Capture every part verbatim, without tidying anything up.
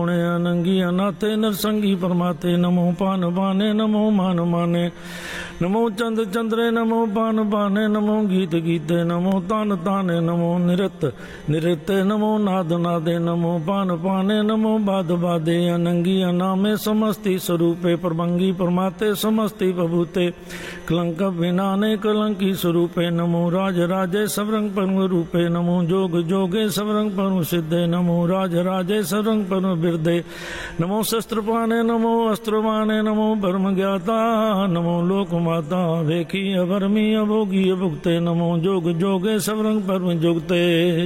गुणे अनंगी अनाथे नरसंगी परमाते नमो पान बाने नमो मान माने नमो चंद चंद्रे नमो पान बाने नमो गीत गीते नमो तान ताने नमो निरत निरते नमो नाद नादे नमो पान पाने नमो बाद बादे अनंगी अनामे समस्ति स्वरूपे प्रभंगी परमाते समस्ति बभूते कलंक विनाने कलंकी स्वरूपे नमो राज राजे सबरंग परम रूपे नमो जोग जोगे सबरंग परम सिद्धे नमो राज राजे सबरंग परम बिरदे नमो शस्त्र पाने नमो अस्त्र पाने नमो परम ज्ञाता नमो लोक माता वेखी अभरमी अभोगी अभुक्ते नमो जोग जोगे सबरंग परम जुगते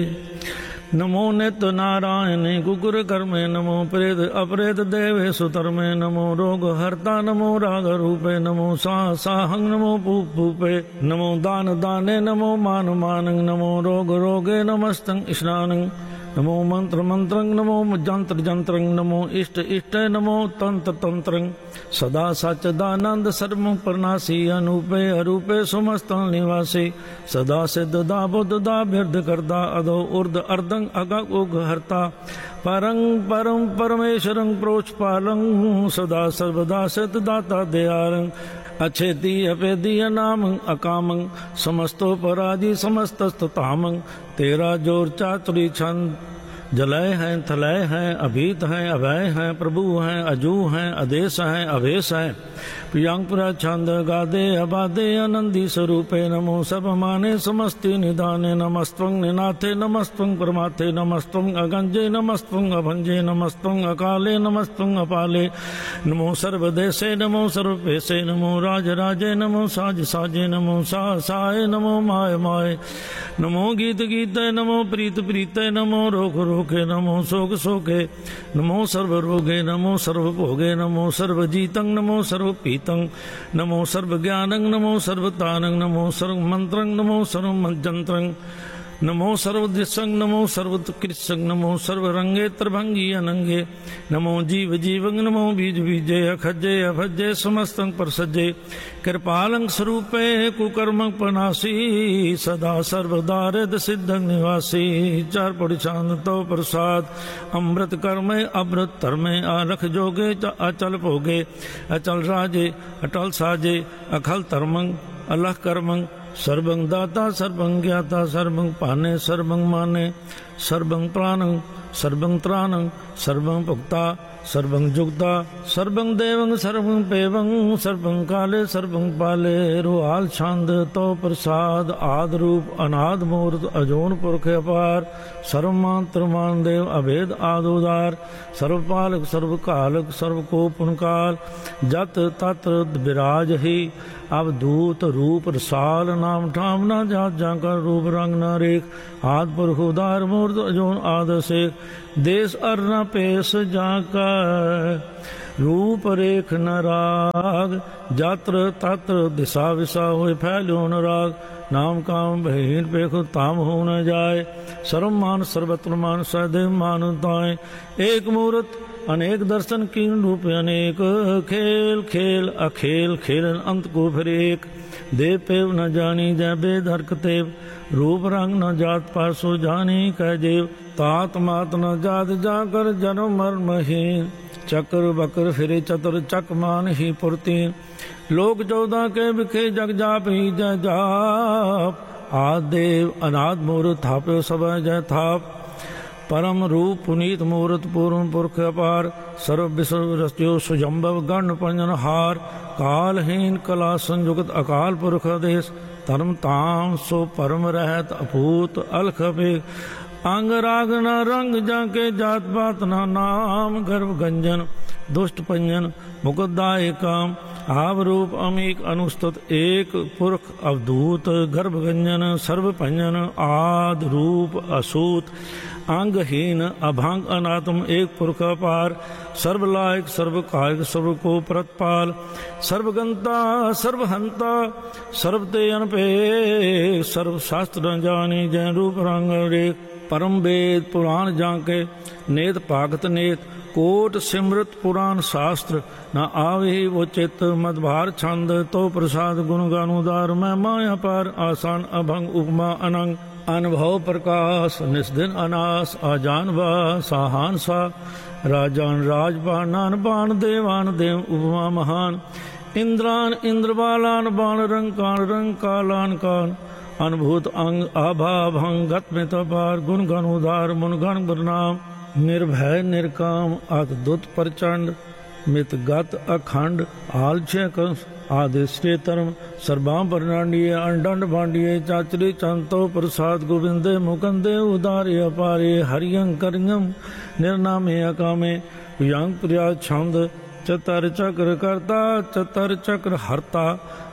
नमो नित्य नारायण कुकुर कर्मे नमो प्रेत अपरेत देवे सुतर्मे नमो रोग हर्ता नमो राग रूपे नमो सा साहंग नमो पूप पूपे नमो दान दाने नमो मान मानंग नमो रोग रोगे नमस्तंग स्नानंग नमो मंत्र मंत्रंग नमो जंत्र जंत्रंग नमो इष्ट इष्ट नमो तंत्र तंत्रंग सदा सच्चिदानंद सर्व प्रनाशी अनूपे अरूपे समस्त निवासी सदा सिद्ध दा बुद्ध दा बिरध करदा अधो उर्ध अर्धंग अगग उग हरता परंग परम परमेश्वरंग प्रोच पालंग सदा सर्वदा सिद्ध दाता दयालंग अच्छेदी अपेदी अनामंग अकामंग समस्तो पराजी समस्तस्त तामंग तेरा जोर चातुरी छंद जलय हैं थलय हैं अभीत हैं अभय हैं प्रभु हैं अजू हैं आदेश हैं अवेश हैं प्रियंगपुरा छंद गादे अबादे आनंदी स्वरूपे नमो सब माने समस्ति निदाने नमस्त्वं निनाथे नमस्त्वं परमाथे नमस्त्वं अगंजे नमस्त्वं अभंजे नमस्त्वं अकाले नमस्त्वं अपाले नमो सर्वदेशे नमो सर्वपेशे नमो राज राजे नमो साज साजे नमो सा साय नमो माय माय नमो गीत गीते नमो प्रीत प्रीते नमो रोग रोगे नमो शोक शोके नमो सर्व रोगे नमो सर्व भोगे नमो सर्व जीतं नमो सर्व पीतं नमो सर्व ज्ञानं नमो सर्वतानं नमो सर्व मंत्रं नमो सर्व मंत्रं नमो सर्वदिशंग नमो सर्वकृत्संग नमो सर्वरंगे त्रिभंगी अनंगे नमो जीव जीवंग नमो बीज बीजे अखजे अभजे समस्तंग परसजे कृपालंग स्वरूपे कुकर्म पनासी सदा सर्वदारिद सिद्धंग निवासी चार पड़ी चांद तो प्रसाद अमृत कर्मे अमृत धर्मे आरख जोगे अचल भोगे अचल राजे अटल साजे अखल धर्मंग अलख कर्मंग सर्वं दाता सर्वं ज्ञाता सर्वं पाने सर्वं माने सर्वं प्राणं सर्वं त्राणं सर्वं भुक्ता सर्वं जुगता सर्वं देवं सर्वं पेवं सर्वं काले सर्वं पाले रुहाल छंद तो प्रसाद आद रूप अनाद मूर्त अजोन पुरख अपार सर्वमात्र मान देव अभेद आदोदार सर्वपालक सर्वकालक सर्वकोपनकाल जत तत्र विराज ही अवधूत रूप रसाल नाम ठाम न जात जाकर रूप रंग न रेख आद पुरख उदार मूर्त अजोन आद शेख देश अर न पेश जाकर रूप रेख न राग जात्र तत्र दिशा विशा होए फैल्यो न राग नाम काम बहीन पेख ताम हो न जाए सर्व मान सर्वत्र मान सदैव मान ताए एक मूर्त अनेक दर्शन कीन रूप अनेक खेल खेल अखेल खेलन अंत को फिर एक देव पेव न जानी जय बेद हरकतेव रूप रंग न जात पासो जानी कह जेव तात मात न जात जाकर जन्म मर्म ही चक्र बकर फिरे चतुर चक मान ही पुरती लोक चौदह के बिखे जग जाप ही जय जाप आदेव अनाद मूर्त थापे सब जय थाप परम रूप पुनीत मूर्त पूर्ण पुरख अपार सर्व विश्व रस्यो सुजम्भव गण पंजन हार कालहीन कला संयुक्त अकाल पुरख देश धर्म ताम सो परम रहत अपूत अलख अपेख अंग राग न रंग जाके जात पात न नाम गर्भ गंजन दुष्ट पंजन मुकुदाय काम आव रूप अमीक अनुस्तुत एक पुरख अवधूत गर्भ गंजन सर्व पंजन आद रूप असूत अंगहीन अभांग अनात्म एक पुरख अपार सर्वलायक सर्व कायक सर्व को प्रतपाल सर्वगंता सर्वहंता सर्वते अनपे सर्व शास्त्र न जानी जय रूप रंग रेख परम वेद पुराण जाके नेत पागत नेत कोट सिमृत पुराण शास्त्र न आवे वो चित्त मदभार छंद तो प्रसाद गुण गानुदार मैं माया पार आसान अभंग उपमा अनंग अनुभव प्रकाश निस्दिन अनास आजान बा साहान सा राजान राजबान नान बाण देवान देव उपमा महान इंद्रान इंद्रबालान बाण रंकान रंकालान कान अनुभूत अंग आभा भंग गत में तपार गुण गण उदार मुन गण प्रणाम निर्भय निर्काम अत दुत प्रचंड मित गत अखंड आलछय कंस आदिश्य धर्म सर्वां प्रणांडिय अंडंड भांडिये चाचरी चंतो प्रसाद गोविंदे मुकंदे उदारे अपारे हरियं करियं निर्नामे अकामे यंग प्रिया छंद चतर चक्र करता चतर चक्र हरता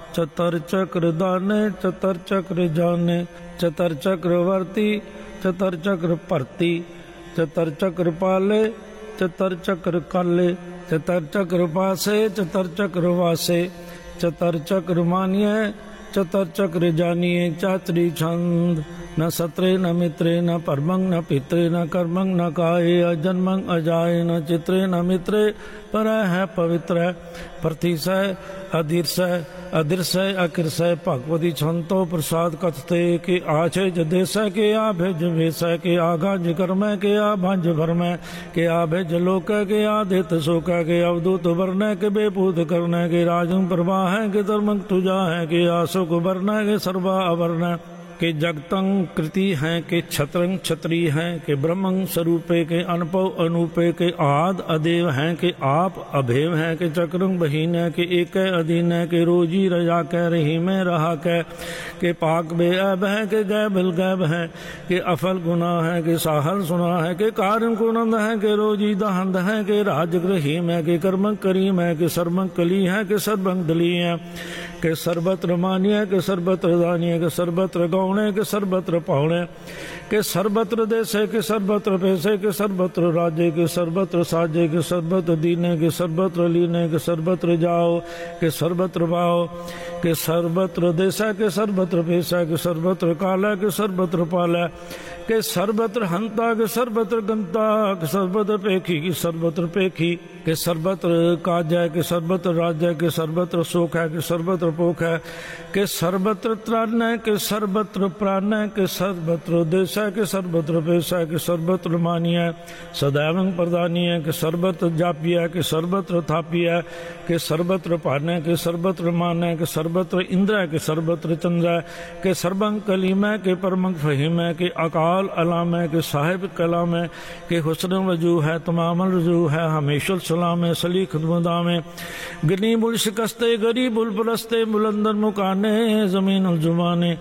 चतर चक्र दाने चतर चक्र जाने चतर चक्रवर्ती चतर चक्र भरती चतर चक्र पाले चतर चक्र काले चतर चक्र पासे चतर चक्र वासे चतर चक्र मानिए चतर चक्र जानिए चातरी छंद न सत्रे न मित्रे न परमंग न पित्रे न कर्मंग न काये अजन्मंग अजाये न चित्रे न मित्रे पर है पवित्र प्रतिशय अधीर्षय अदृश्य अकृषय भगवती छंतो प्रसाद कथते के आछे जदेशय के आ भेज वेशय के आगा जिकर्म के आ भंज भरम के आ भेज लोक के आदित शोक के अवधूत वर्ण के बेपूत कर्ण के राजं प्रवाह के धर्म तुजा है के आशुक वर्ण के सर्वा अवर्ण के जगतंग कृति हैं के छत्रंग छत्री हैं के ब्रह्मंग स्वरूपे के अनपव अनूपे के आद अदेव हैं के आप अभेव हैं के चक्रंग बहीन है के एक अधीन है के रोजी रजा कह रही में रहा कह के पाक बे अब है के गै बिल गैब है के अफल गुना है के साहल सुना है के कारण कुनंद है के रोजी दहंद है के राजग्रहीम है के कर्मंग करीम है के सर्वंग कली है के सर्वंग दली है के सर्वत्र मानिय के सर्वत्र दानिय के सर्वत्र गौणे के सर्वत्र पावणे के सर्वत्र देशे के सर्वत्र पैसे के सर्वत्र राज्य के सर्वत्र साजे के सर्वत्र दीने के सर्वत्र लीने के सर्वत्र जाओ के सर्वत्र भाओ के सर्वत्र देशा के सर्वत्र पैसा के सर्वत्र काला के सर्वत्र पाला के सर्वत्र हंता के सर्वत्र गंता के सर्वत्र पेखी की सर्वत्र पेखी के सर्वत्र काजय के सर्वत्र राज्य के सर्वत्र सुख है के सर्वत्र पोख है के सर्वत्र त्राण है के सर्वत्र प्राण है के सर्वत्र देश है के सर्वत्र पैसा के सर्वत्र मानिय सदैव प्रदानी है के सर्वत्र जापी है के सर्वत्र थापी है के सर्वत्र पान है के सर्वत्र मान है के सर्वत्र इंद्र है के सर्वत्र चंद्र है के सर्वंग कलीम है के परमंग फहीम है के अकाल अलाम है के साहिब कलाम है के हुस्न वजू है तमामल रजू है हमेशुल सलाम है सली खुदमदा में गनी बुल शिकस्ते गरीब उल परस्ते बुलंदर मुकाने जमीन उल जुबाने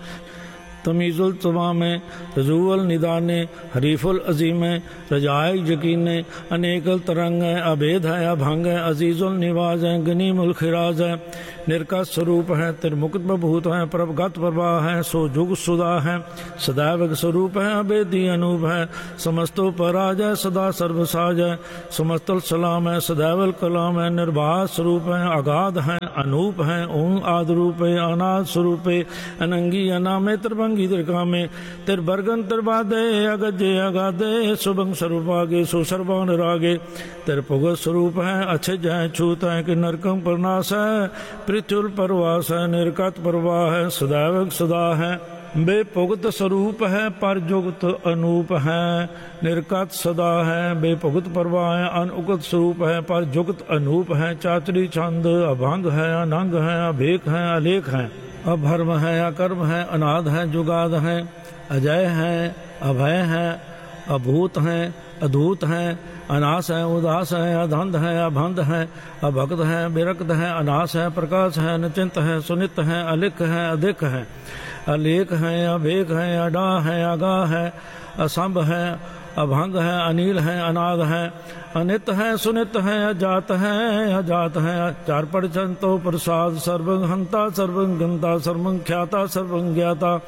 तमीज़ुल तमामे रजूअल निदाने हरीफुल अजीमे रजाए यकीने अनेकल तरंग है अभेद है अभंग है अजीज़ुल निवाज है गनीमुल खिराज है निर्का स्वरूप है तिरमुक्त बभूत है प्रभगत प्रभा है सो जुग सुदा है सदैव स्वरूप है अभेदी अनूप है समस्तो पराज है सदा सर्वसाज है समस्तुल सलाम है सदैवल कलाम है निर्बाध स्वरूप है अगाध है अनूप है ओं आद रूप है अनाद स्वरूप है अनंगी अनामे त्रिभंगी त्रिकामे तिरबर्गन तिरबादे अगजे अगाधे सुभंग स्वरूपागे सुसर्वान रागे तिरपुग स्वरूप है अच्छज है छूत है कि नरकम प्रनाश है पृथ्वी परवास है निर्कत प्रवाह है सदैव सदा है बेपुगत स्वरूप है पर जुगत अनूप है निर्कत सदा है बेपुगत प्रवाह है अनुगत स्वरूप है पर जुगत अनूप है चातरी छंद अभंग है अनंग है अभेक है अलेख है अभर्म है अकर्म है अनाद है जुगाद है अजय है अभय है अभूत है अधूत है अनास है उदास है अधंध है अभंध है अभक्त है विरक्त है अनास है प्रकाश है निचिंत है सुनित है अलिख है अधिक है अलेख है अभेक है अडा है अगा है असंभ है अभंग है अनिल है अनाद है अनित है सुनित है अजात है अजात है चार परचंतो प्रसाद सर्वं हंता सर्वं गंता सर्वं ख्याता सर्वं ज्ञाता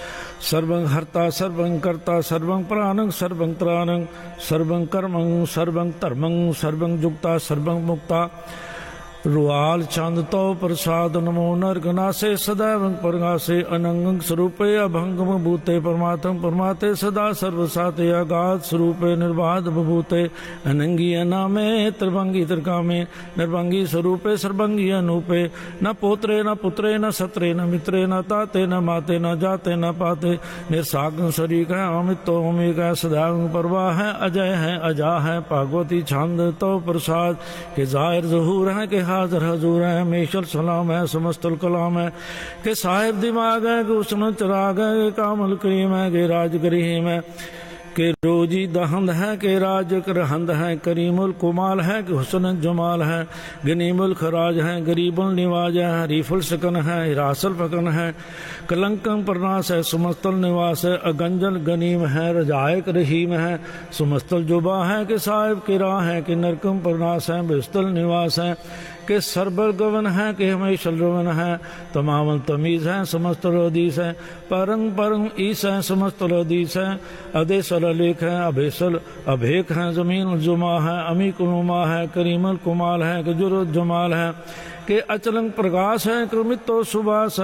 सर्वं हर्ता सर्वं कर्ता सर्वं प्राणं सर्वं त्राणं सर्वं कर्मं सर्वं धर्मं सर्वं जुक्ता सर्वं मुक्ता रुआल छंद तो प्रसाद नमो नरकनासे सदैव प्रगासे अनंग स्वरूपे अभंगम भूते परमात्म परमाते सदा सर्वसाते अगाध स्वरूपे निर्बाध बभूते अनंगी अनामे त्रिभंगी त्रिकामे निर्भंगी स्वरूपे सर्वंगी अनूपे न पोत्रे न पुत्रे न सत्रे न मित्रे न ताते न माते न जाते न पाते निर्सागं शरीक है अमितो अमिक है सदैव परवाह है अजय है अजा है भागवती छंद तो प्रसाद के जाहिर जहूर है के हाजर हजूर है मेशल सलाम है समस्तुल कलाम है के साहिब दिमाग है कि उसने चिराग है के कामल करीम है के राज करीम है के रोजी दहंद है के राज करहंद है करीमुल कुमाल है कि हुस्न जमाल है गनीमुल खराज है गरीबुल निवाज है हरीफुल सकन है हिरासल फकन है कलंकम प्रनाश है सुमस्तल निवास है अगंजल गनीम है रजायक रहीम है सुमस्तल जुबा है कि साहिब के राह है कि नरकम प्रनाश है बिस्तल निवास है के सरबर गवन है कि हमेशल रवन है तमाम तमीज़ है समस्त हदीस है परंग परंग ईस है समस्त हदीस है अदेसल लेख है अभेसल अभेक है ज़मीन जुमा है अमी कुनुमा है करीमल कुमाल है कि जुरुद जमाल है के अचलंग प्रकाश है कि अमितो सुबास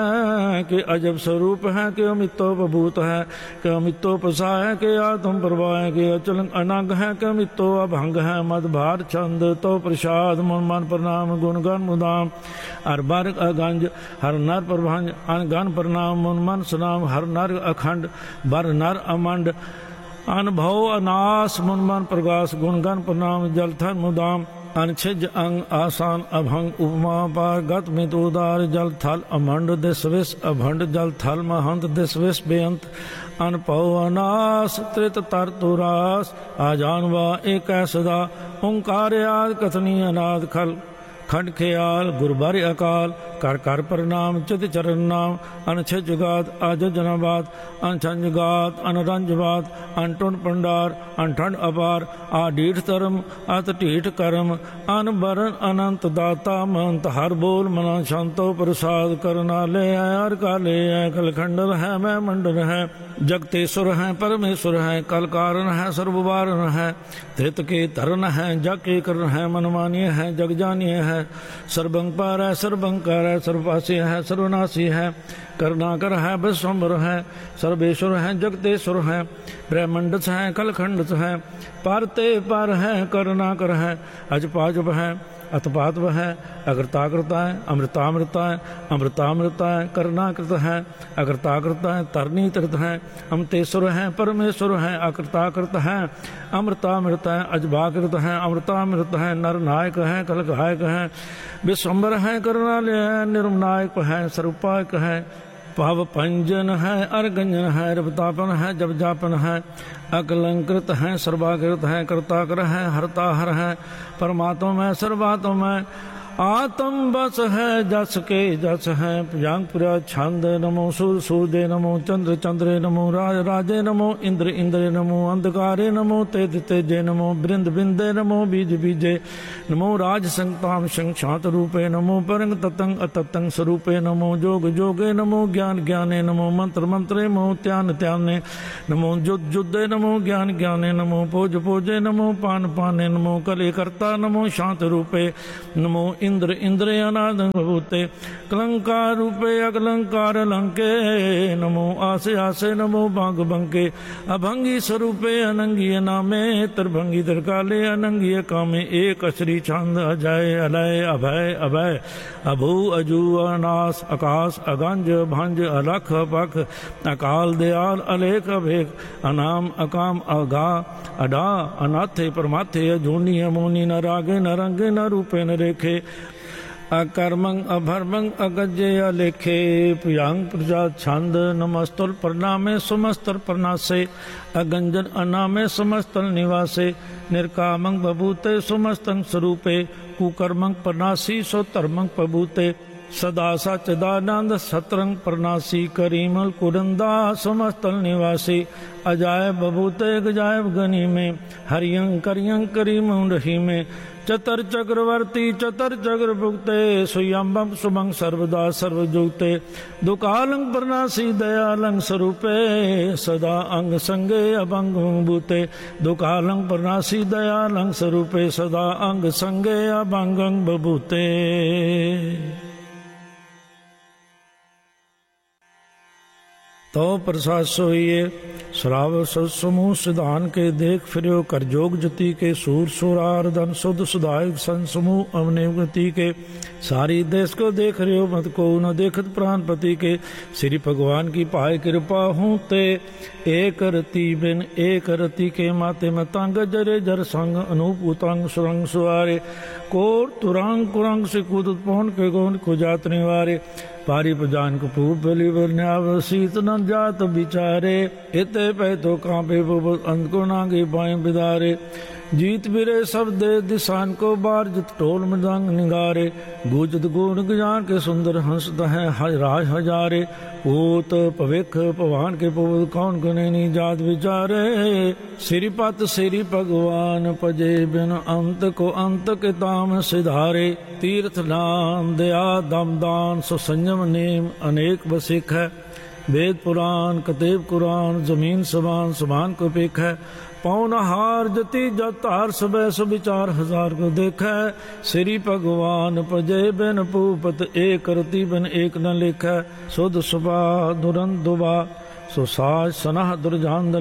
है कि अजब स्वरूप है कि अमितो बभूत है कि अमितो प्रसा है कि आत्म प्रभा है कि अचलंग अनंग है कि अमितो अभंग है मदभार छंद तो प्रसाद मन मन प्रणाम गुणगण मुदाम हर बार अगंज हर नर प्रभंज अनगन प्रणाम मन मन सुनाम हर नर अखंड बर नर अमंड अनुभव अनास मन मन प्रकाश गुणगण प्रणाम जलथर मुदाम अनछिज अंग आसान अभंग उपमा पार गत मित उदार जल थल अमंड दिसविस अभंड जल थल महंत दिसविस बेअंत अनपव अनास त्रित तर तुरास आजानवा एक सदा ओंकार आद कथनी अनाद खल खंड ख्याल गुरबार अकाल कर कर प्रणाम चित चरण नाम अनछ जुगात आज जनाबाद अनछन जुगात अनरंजबाद अनटुन पंडार अनठंड अपार आडीठ धर्म अत ढीठ कर्म अन बरन अनंत दाता मंत हर बोल मना शांतो प्रसाद करना ले हर का ले कलखंडर है मैं मंडन है जगतेश्वर है परमेश्वर है कल कारण है सर्ववारण है धृत के धरन है जग के करण है मनमान्य है जग जानिय है सर्वंपार है सर्वंकार है सर्वपासी है सर्वनाशी है करुणाकर है विश्वम्बर है सर्वेश्वर है जगतेश्वर है ब्रह्मंडस है कलखंडस है पारते पार है करुणाकर है अजपाजप है अतपात्व है अग्रताकृता है अमृतामृता है अमृतामृता है करुणाकृत है अग्रताकृता है तरनी तीर्थ है अमतेश्वर है परमेश्वर है अकृताकृत है अमृतामृत है अजबाकृत है अमृतामृत है नरनायक है कलगायक है विश्वम्बर है करुणालय है निर्मनायक है सर्वपायक है भाव पंजन है अर्गंजन है रवतापन है जब जापन है अकलंकृत है सर्वाकृत है कर्ताकर है हरता हर है परमात्मा में सर्वात्मा में आत्म बस है जस के जस है प्रियांगपुरा छंद नमो सूर सूर्य नमो चंद्र चंद्रे नमो राज राजे नमो इंद्र इंद्रे नमो अंधकारे नमो तेज तेजे नमो बृंद बिंदे नमो बीज बीजे नमो राज संताम शं शांत रूपे नमो परंग ततंग अततंग स्वरूपे नमो जोग जोगे नमो ज्ञान ज्ञाने नमो मंत्र मंत्रे नमो त्यान त्याने नमो जुद जुद्दे नमो ज्ञान ज्ञाने नमो पोज पोजे नमो पान पाने नमो कले कर्ता नमो शांत रूपे नमो इंद्र इंद्र अनाद भूते कलंकार रूपे अकलंकार लंके नमो आसे आसे नमो बांग बंके अभंगी स्वरूपे अनंगी नामे त्रिभंगी त्रिकाले अनंगी कामे एक श्री छंद अजय अलय अभय अभय अभू अजू अनास आकाश अगंज भंज अलख पख अकाल दयाल अलेख अभेक अनाम अकाम अगा अडा अनाथे परमाथे अजूनी अमोनी न रागे न रंगे न रूपे न रेखे अकर्मंग अभर्मंग अगज्य अलेखे प्रियांग प्रजा छंद नमस्तुल प्रणामे सुमस्तल प्रणासे अगंजन अनामे समस्तल निवासे निर्कामंग बभूते सुमस्तंग स्वरूपे कुकर्मंग प्रणासी सो धर्मंग प्रभूते सदा सच्चिदानंद सतरंग प्रनासी करीमल कुरंदा समस्तल निवासी अजायब बबूते गजायब गनी में हरियं करियं करीम रही में चतर चक्रवर्ती चतर चक्र भुगते सुयंबम सुमंग सर्वदा सर्वजुगते दुकालंग प्रनासी दयालंग स्वरूपे सदा अंग संगे अभंग भूते दुकालंग प्रनासी दयालंग स्वरूपे सदा अंग संगे अभंग बभूते। तो प्रसाद सोइए श्राव समूह सिधान के देख फिरो कर जोग जति के सूर सुरार धन शुद्ध सुधायक सन समूह अवनेवगति के सारी देश को देख रहे हो मत को न देखत प्राणपति के श्री भगवान की पाए कृपा हूँ ते एक रति बिन एक रति के माते में तंग जरे जर संग अनूप उतंग सुरंग सुआरे कोर तुरंग कुरंग से कूदत पौन के गौन को जात निवारे पारी पजान को पूप बलि बन्याव शीत न जात बिचारे इते पै तो कांपे अंत को नागे बाएं बिदारे जीत बिरे सब दे दिशान को बार जित टोल मृदंग निगारे गूजत गुण गजान के सुंदर हंस है राज हजारे पूत पविख पवान के पुत कौन गुनेनी जात विचारे श्रीपत श्री भगवान पजे बिन अंत को अंत के ताम सिधारे तीर्थ नाम दया दम दान सो संयम नेम अनेक बसिक है वेद पुराण कतेब कुरान जमीन समान समान को पेख है पौन हार जति जत हार सबे सुविचार हजार को देखै श्री भगवान पजे बिन पूपत एक रति बिन एक न लिखै सुध सुबा दुरंत दुबा सो साज सनह दुर्जान